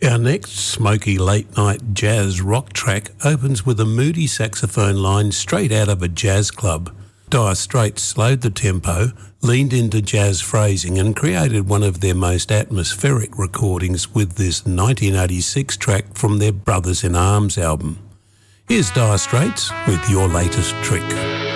Our next smoky late-night jazz rock track opens with a moody saxophone line straight out of a jazz club. Dire Straits slowed the tempo, leaned into jazz phrasing and created one of their most atmospheric recordings with this 1986 track from their Brothers in Arms album. Here's Dire Straits with Your Latest Trick.